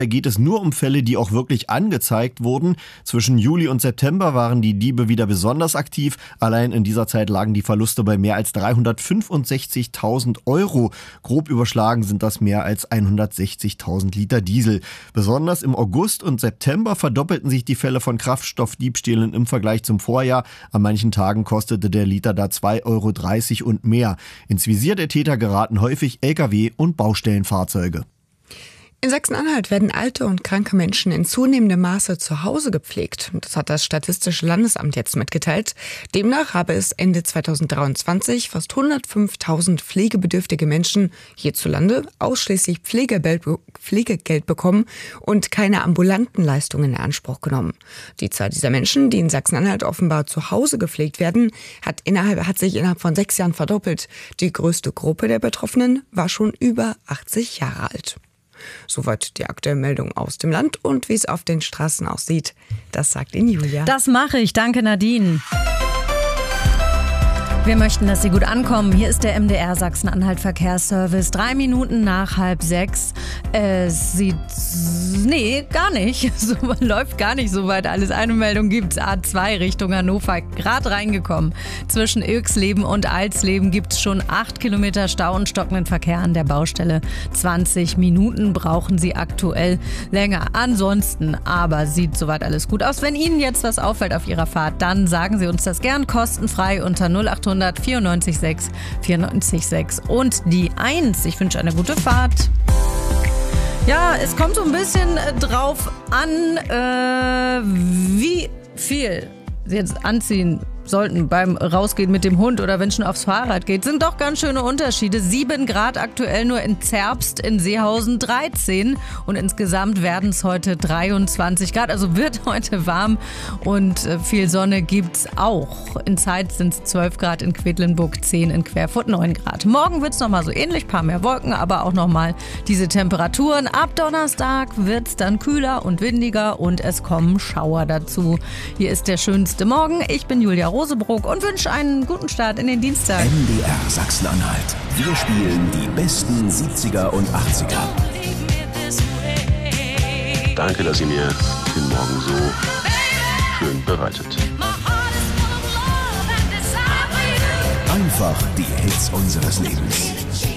geht es nur um Fälle, die auch wirklich angezeigt wurden. Zwischen Juli und September waren die Diebe wieder besonders aktiv. Allein in dieser Zeit lagen die Verluste bei mehr als 365.000 Euro. Grob überschlagen sind das mehr als 160.000 Liter Diesel. Besonders im August und September verdoppelten sich die Fälle von Kraftstoffdiebstählen im Vergleich zum Vorjahr. An manchen Tagen kostete der Liter da 2,30 € und mehr. Ins Visier der Täter geraten häufig Lkw- und Baustellenfahrzeuge. In Sachsen-Anhalt werden alte und kranke Menschen in zunehmendem Maße zu Hause gepflegt. Das hat das Statistische Landesamt jetzt mitgeteilt. Demnach habe es Ende 2023 fast 105.000 pflegebedürftige Menschen hierzulande ausschließlich Pflegegeld bekommen und keine ambulanten Leistungen in Anspruch genommen. Die Zahl dieser Menschen, die in Sachsen-Anhalt offenbar zu Hause gepflegt werden, hat sich innerhalb von 6 Jahren verdoppelt. Die größte Gruppe der Betroffenen war schon über 80 Jahre alt. Soweit die aktuelle Meldung aus dem Land und wie es auf den Straßen aussieht. Das sagt Ihnen Julia. Das mache ich. Danke, Nadine. Wir möchten, dass Sie gut ankommen. Hier ist der MDR Sachsen-Anhalt Verkehrsservice. 3 Minuten nach 5:30. Gar nicht. So, läuft gar nicht so weit alles. Eine Meldung gibt's. A2 Richtung Hannover. Gerade reingekommen. Zwischen Ilksleben und Alsleben gibt's schon 8 Kilometer Stau und stockenden Verkehr an der Baustelle. 20 Minuten brauchen Sie aktuell länger. Ansonsten aber sieht soweit alles gut aus. Wenn Ihnen jetzt was auffällt auf Ihrer Fahrt, dann sagen Sie uns das gern kostenfrei unter 0800 94 6 94 6 und die 1. Ich wünsche eine gute Fahrt. Ja, es kommt so ein bisschen drauf an, wie viel Sie jetzt anziehen sollten beim Rausgehen mit dem Hund oder wenn schon aufs Fahrrad geht. Sind doch ganz schöne Unterschiede. 7 Grad aktuell nur in Zerbst, in Seehausen 13 und insgesamt werden es heute 23 Grad. Also wird heute warm und viel Sonne gibt's auch. In Zeitz sind es 12 Grad in Quedlinburg, 10 in Querfurt, 9 Grad. Morgen wird es nochmal so ähnlich, paar mehr Wolken, aber auch nochmal diese Temperaturen. Ab Donnerstag wird es dann kühler und windiger und es kommen Schauer dazu. Hier ist der schönste Morgen. Ich bin Julia Rosebrook und wünsche einen guten Start in den Dienstag. MDR Sachsen-Anhalt. Wir spielen die besten 70er und 80er. Danke, dass ihr mir den Morgen so schön bereitet. Einfach die Hits unseres Lebens.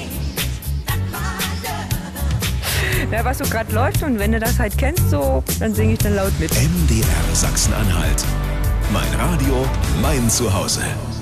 Ja, was so gerade läuft und wenn du das halt kennst, so, dann singe ich dann laut mit. MDR Sachsen-Anhalt. Mein Radio, mein Zuhause.